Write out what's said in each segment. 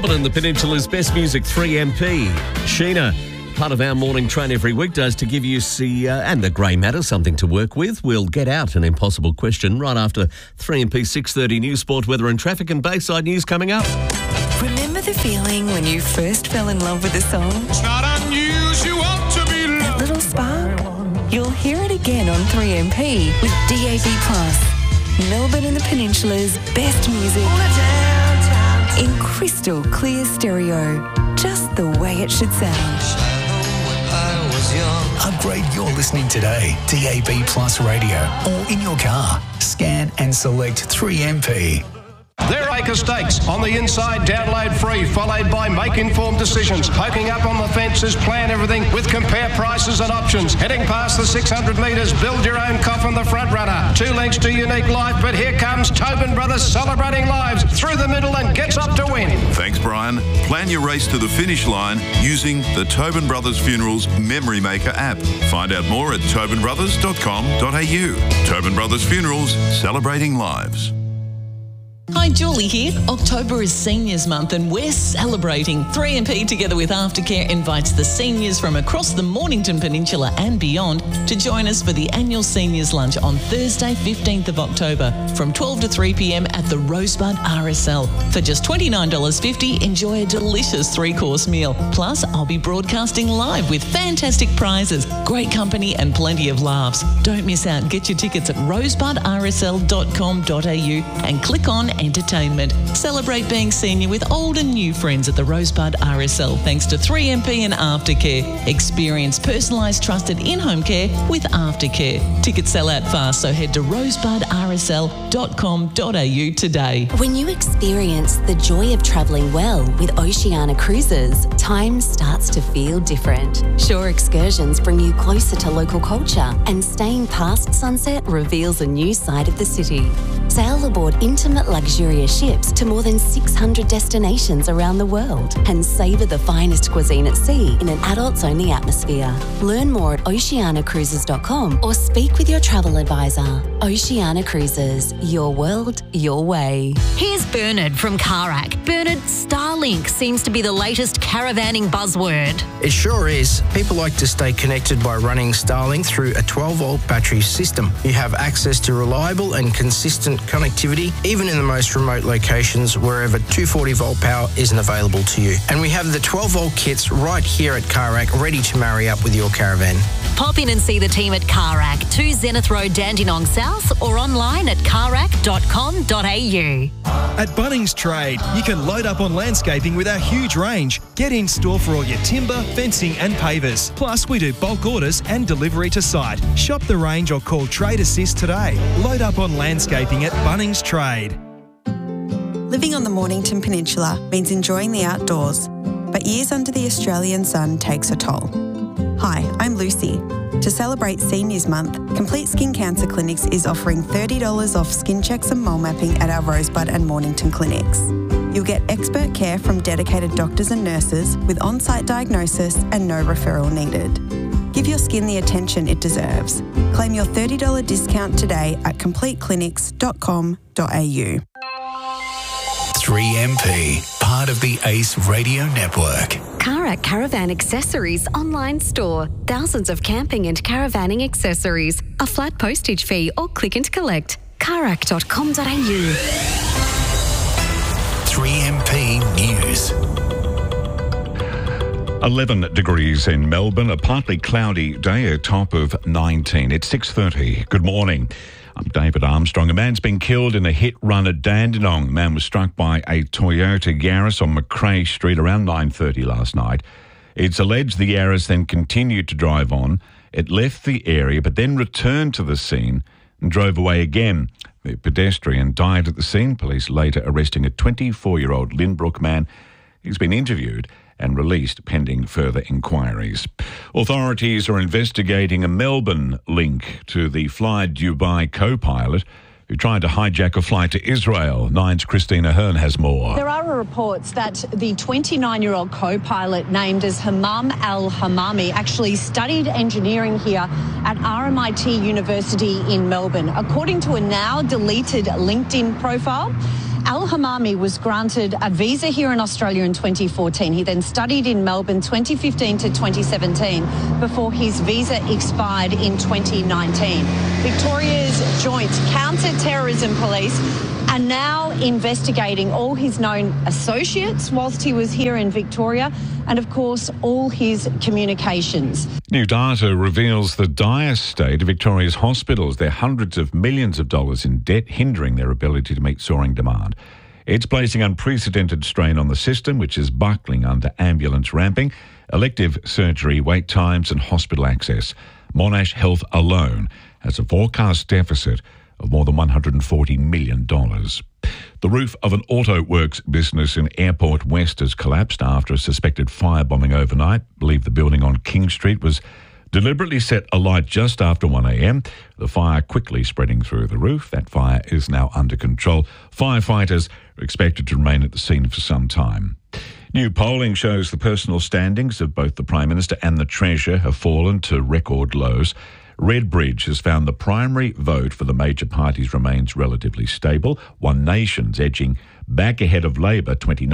Melbourne, the Peninsula's best music, 3MP. Sheena, part of our morning train every weekdays to give you and the grey matter something to work with. We'll get out an impossible question right after 3MP 6:30 news, sport, weather and traffic, and Bayside news coming up. Remember the feeling when you first fell in love with a song? It's not unusual to be loved. That little spark? You'll hear it again on 3MP with DAB+. Melbourne and the Peninsula's best music in crystal clear stereo, just the way it should sound. Upgrade your listening today. DAB+ radio, or in your car. Scan and select 3MP. They're Acre Stakes. On the inside, download free, followed by make informed decisions. Poking up on the fences, plan everything with compare prices and options. Heading past the 600 metres, build your own coffin, the front runner. 2 lengths to Unique Life, but here comes Tobin Brothers celebrating lives through the middle and gets up to win. Thanks, Brian. Plan your race to the finish line using the Tobin Brothers Funerals Memory Maker app. Find out more at tobinbrothers.com.au. Tobin Brothers Funerals, celebrating lives. Hi, Julie here. October is Seniors Month and we're celebrating. 3MP together with Aftercare invites the seniors from across the Mornington Peninsula and beyond to join us for the annual Seniors Lunch on Thursday, 15th of October from 12 to 3 p.m. at the Rosebud RSL. For just $29.50, enjoy a delicious 3-course meal. Plus, I'll be broadcasting live with fantastic prizes, great company and plenty of laughs. Don't miss out. Get your tickets at rosebudrsl.com.au and click on Entertainment. Celebrate being senior with old and new friends at the Rosebud RSL thanks to 3MP and Aftercare. Experience personalised, trusted in-home care with Aftercare. Tickets sell out fast, so head to rosebudrsl.com.au today. When you experience the joy of travelling well with Oceania Cruises, time starts to feel different. Shore excursions bring you closer to local culture, and staying past sunset reveals a new side of the city. Sail aboard intimate luxurious ships to more than 600 destinations around the world and savour the finest cuisine at sea in an adults-only atmosphere. Learn more at oceaniacruises.com or speak with your travel advisor. Oceania Cruises, your world, your way. Here's Bernard from Carac. Bernard, Starlink seems to be the latest caravanning buzzword. It sure is. People like to stay connected by running Starlink through a 12-volt battery system. You have access to reliable and consistent connectivity, even in the most remote locations wherever 240-volt power isn't available to you. And we have the 12-volt kits right here at Carac ready to marry up with your caravan. Pop in and see the team at Carac, 2 Zenith Road, Dandenong South, or online at carac.com.au. At Bunnings Trade, you can load up on landscaping with our huge range. Get in store for all your timber, fencing and pavers. Plus, we do bulk orders and delivery to site. Shop the range or call Trade Assist today. Load up on landscaping at Bunnings Trade. Living on the Mornington Peninsula means enjoying the outdoors, but years under the Australian sun takes a toll. Hi, I'm Lucy. To celebrate Seniors Month, Complete Skin Cancer Clinics is offering $30 off skin checks and mole mapping at our Rosebud and Mornington clinics. You'll get expert care from dedicated doctors and nurses with on-site diagnosis and no referral needed. Give your skin the attention it deserves. Claim your $30 discount today at completeclinics.com.au. 3MP, part of the ACE Radio Network. Carac Caravan Accessories online store. Thousands of camping and caravaning accessories. A flat postage fee or click and collect. Carac.com.au. 3MP News. 11 degrees in Melbourne, a partly cloudy day, a top of 19. It's 6:30. Good morning. I'm David Armstrong. A man's been killed in a hit run at Dandenong. The man was struck by a Toyota Yaris on McRae Street around 9:30 last night. It's alleged the Yaris then continued to drive on. It left the area but then returned to the scene and drove away again. The pedestrian died at the scene. Police later arresting a 24-year-old Lynbrook man. He's been interviewed and released pending further inquiries. Authorities are investigating a Melbourne link to the Fly Dubai co-pilot who tried to hijack a flight to Israel. Nine's Christina Hearn has more. There are reports that the 29-year-old co-pilot named as Hammam Al-Hammami actually studied engineering here at RMIT University in Melbourne. According to a now deleted LinkedIn profile, Al-Hamami was granted a visa here in Australia in 2014. He then studied in Melbourne 2015 to 2017 before his visa expired in 2019. Victoria's Joint Counter-Terrorism Police are now investigating all his known associates whilst he was here in Victoria and, of course, all his communications. New data reveals the dire state of Victoria's hospitals. They're hundreds of millions of dollars in debt, hindering their ability to meet soaring demand. It's placing unprecedented strain on the system, which is buckling under ambulance ramping, elective surgery wait times and hospital access. Monash Health alone has a forecast deficit of more than $140 million. The roof of an auto works business in Airport West has collapsed after a suspected firebombing overnight. I believe the building on King Street was deliberately set alight just after 1 a.m. The fire quickly spreading through the roof. That fire is now under control. Firefighters are expected to remain at the scene for some time. New polling shows the personal standings of both the Prime Minister and the Treasurer have fallen to record lows. Redbridge has found the primary vote for the major parties remains relatively stable. One Nation's edging back ahead of Labor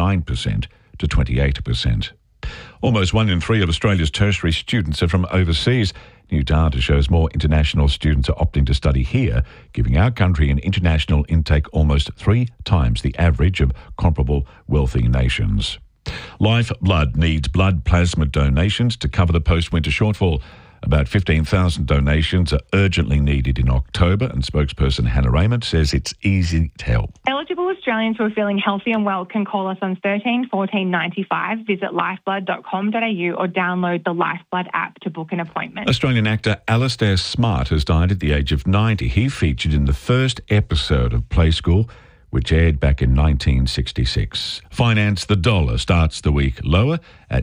29% to 28%. Almost 1 in 3 of Australia's tertiary students are from overseas. New data shows more international students are opting to study here, giving our country an international intake almost 3 times the average of comparable wealthy nations. Lifeblood needs blood plasma donations to cover the post-winter shortfall. About 15,000 donations are urgently needed in October, and spokesperson Hannah Raymond says it's easy to help. Eligible Australians who are feeling healthy and well can call us on 13 14 95, visit lifeblood.com.au or download the Lifeblood app to book an appointment. Australian actor Alastair Smart has died at the age of 90. He featured in the first episode of Play School, which aired back in 1966. Finance the dollar starts the week lower at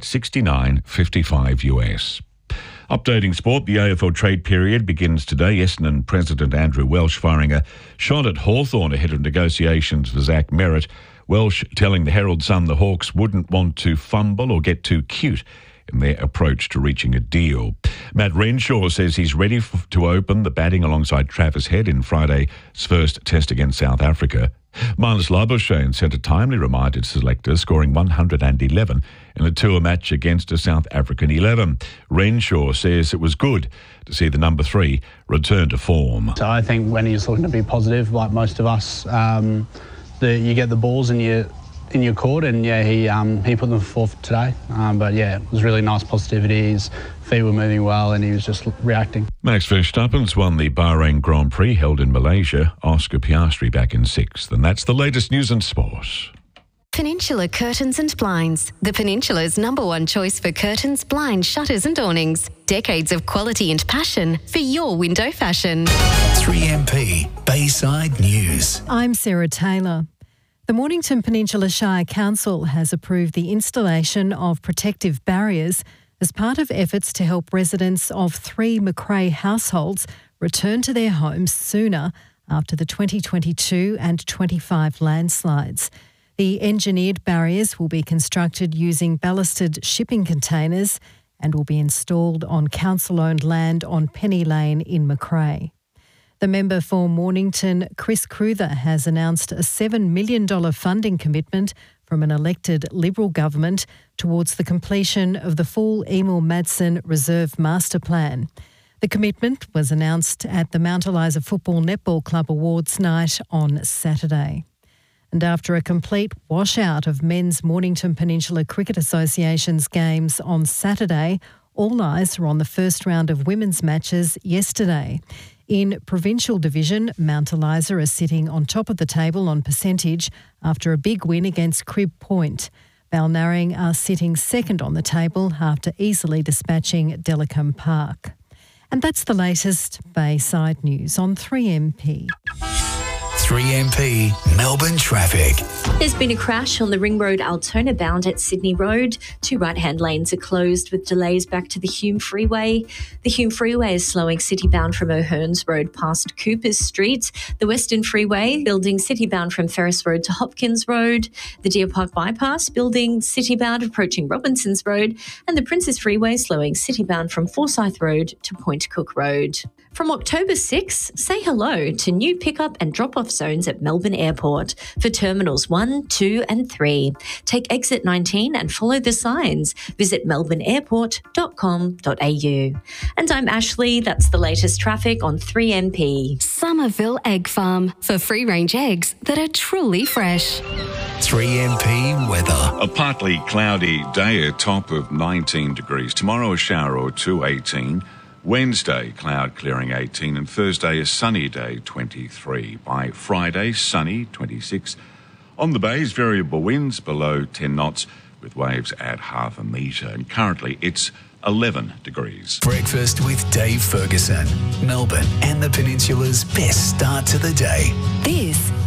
69.55 US. Updating sport, the AFL trade period begins today. Essendon President Andrew Welsh firing a shot at Hawthorn ahead of negotiations for Zach Merritt. Welsh telling the Herald Sun the Hawks wouldn't want to fumble or get too cute in their approach to reaching a deal. Matt Renshaw says he's ready to open the batting alongside Travis Head in Friday's first test against South Africa. Marnus Labuschagne sent a timely reminder to selectors, scoring 111 in a tour match against a South African 11. Renshaw says it was good to see the number 3 return to form. So I think when he's looking to be positive, like most of us, you get the balls in your court, and he put them forth today. But it was really nice positivity. His feet were moving well, and he was just reacting. Max Verstappen's won the Bahrain Grand Prix held in Malaysia. Oscar Piastri back in 6th, and that's the latest news and sport. Peninsula Curtains and Blinds, the Peninsula's #1 choice for curtains, blinds, shutters and awnings. Decades of quality and passion for your window fashion. 3MP Bayside News. I'm Sarah Taylor. The Mornington Peninsula Shire Council has approved the installation of protective barriers as part of efforts to help residents of 3 Macrae households return to their homes sooner after the 2022 and 25 landslides. The engineered barriers will be constructed using ballasted shipping containers and will be installed on council-owned land on Penny Lane in Macrae. The member for Mornington, Chris Cruther, has announced a $7 million funding commitment from an elected Liberal government towards the completion of the full Emil Madsen Reserve Master Plan. The commitment was announced at the Mount Eliza Football Netball Club Awards night on Saturday. And after a complete washout of men's Mornington Peninsula Cricket Association's games on Saturday, all eyes were on the first round of women's matches yesterday. In Provincial Division, Mount Eliza are sitting on top of the table on percentage after a big win against Crib Point. Balnarring are sitting second on the table after easily dispatching Delacombe Park. And that's the latest Bayside News on 3MP. 3MP Melbourne traffic. There's been a crash on the Ring Road Altona bound at Sydney Road. 2 right-hand lanes are closed with delays back to the Hume Freeway. The Hume Freeway is slowing city-bound from O'Hearns Road past Coopers Street. The Western Freeway building city-bound from Ferris Road to Hopkins Road. The Deer Park Bypass building city-bound approaching Robinsons Road. And the Princes Freeway slowing city-bound from Forsyth Road to Point Cook Road. From October 6, say hello to new pickup and drop-off zones at Melbourne Airport for Terminals 1, 2 and 3. Take exit 19 and follow the signs. Visit melbourneairport.com.au. And I'm Ashley. That's the latest traffic on 3MP. Somerville Egg Farm for free-range eggs that are truly fresh. 3MP weather. A partly cloudy day, a top of 19 degrees. Tomorrow a shower or two, 18. Wednesday, cloud clearing 18, and Thursday, a sunny day, 23. By Friday, sunny, 26. On the bays, variable winds below 10 knots, with waves at half a metre, and currently it's 11 degrees. Breakfast with Dave Ferguson. Melbourne and the Peninsula's best start to the day. This